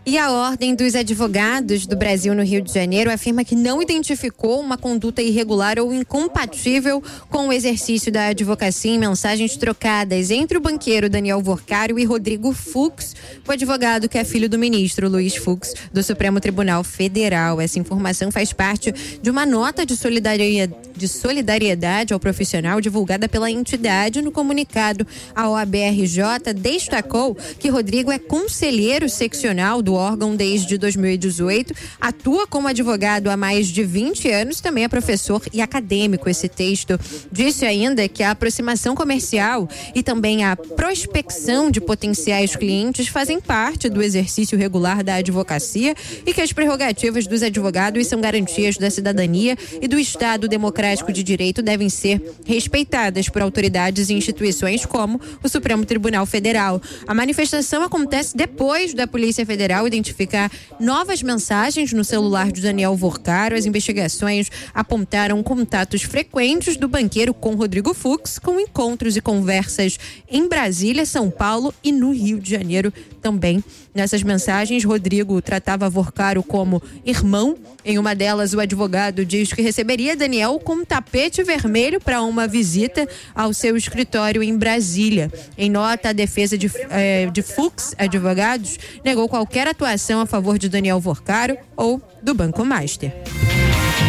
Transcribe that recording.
E a Ordem dos Advogados do Brasil no Rio de Janeiro afirma que não identificou uma conduta irregular ou incompatível com o exercício da advocacia em mensagens trocadas entre o banqueiro Daniel Worcário e Rodrigo Fux, o advogado que é filho do ministro Luiz Fux, do Supremo Tribunal Federal. Essa informação faz parte de uma nota de solidariedade ao profissional divulgada pela entidade. No comunicado, a OAB-RJ destacou que Rodrigo é conselheiro seccional do órgão desde 2018, atua como advogado há mais de 20 anos, também é professor e acadêmico. Esse texto disse ainda que a aproximação comercial e também a prospecção de potenciais clientes fazem parte do exercício regular da advocacia e que as prerrogativas dos advogados são garantias da cidadania e do Estado democrático de direito, devem ser respeitadas por autoridades e instituições como o Supremo Tribunal Federal. A manifestação acontece depois da Polícia Federal identificar novas mensagens no celular de Daniel Worcário. As investigações apontaram contatos frequentes do banqueiro com Rodrigo Fux, com encontros e conversas em Brasília, São Paulo e no Rio de Janeiro também. Nessas mensagens, Rodrigo tratava Worcário como irmão. Em uma delas, o advogado diz que receberia Daniel com tapete vermelho para uma visita ao seu escritório em Brasília. Em nota, a defesa de Fux Advogados negou qualquer atuação a favor de Daniel Worcário ou do Banco Master.